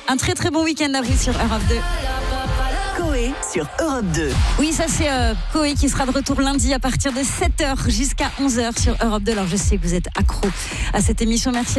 Un très très bon week-end à vous sur Europe 2. Coé sur Europe 2. Oui, ça c'est Coé qui sera de retour lundi à partir de 7h jusqu'à 11h sur Europe 2. Alors je sais que vous êtes accro à cette émission. Merci.